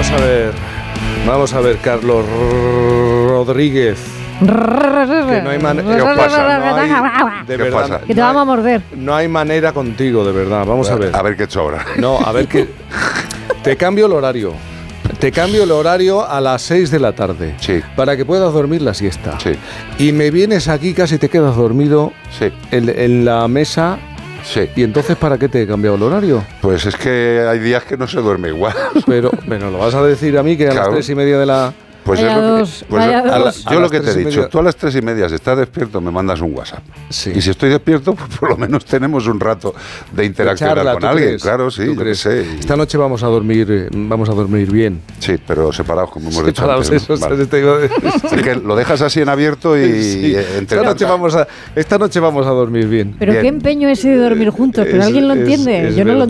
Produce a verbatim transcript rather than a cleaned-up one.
Vamos a ver, vamos a ver, Carlos Rodríguez. Que no hay manera. ¿Qué os pasa? No hay, de ¿Qué verdad, pasa? Que te no vamos a hay- morder. No hay manera contigo, de verdad. Vamos a ver. A ver qué he hecho ahora. No, a ver qué. Te cambio el horario. Te cambio el horario a las seis de la tarde. Sí. Para que puedas dormir la siesta. Sí. Y me vienes aquí, casi te quedas dormido Sí, en, en la mesa. sí. ¿Y entonces para qué te he cambiado el horario? Pues es que hay días que no se duerme igual. Pero, bueno, lo vas a decir a mí que a Claro. las tres y media de la. Pues Vaya es lo que, dos, pues vaya a la- dos. yo A lo las que te he tres y dicho, media. tú a las tres y media, si estás despierto, me mandas un WhatsApp. Sí. Y si estoy despierto, pues por lo menos tenemos un rato de interaccionar Charla, con ¿tú alguien. crees? Claro, sí, ¿Tú yo crees? qué sé. Y- Esta noche vamos a dormir, eh, vamos a dormir bien. Sí, pero separados, como hemos dicho Separados, antes, ¿no? eso, Vale. te iba a decir. Es que lo dejas así en abierto y Sí. eh, entre Esta noche tantas- vamos a, esta noche vamos a dormir bien. Pero Bien. qué empeño ese de dormir juntos, pero Es- alguien lo es- entiende. es Yo no lo verdad.